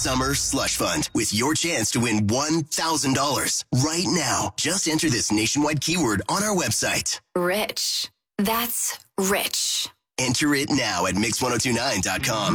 Summer Slush Fund with your chance to win $1,000 right now. Just enter this nationwide keyword on our website. Rich. That's rich. Enter it now at mix1029.com.